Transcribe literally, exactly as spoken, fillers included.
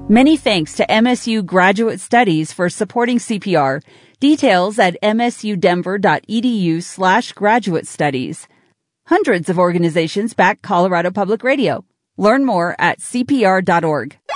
Many thanks to M S U Graduate Studies for supporting C P R. Details at msudenver.edu slash graduate studies. Hundreds of organizations back Colorado Public Radio. Learn more at C P R dot org.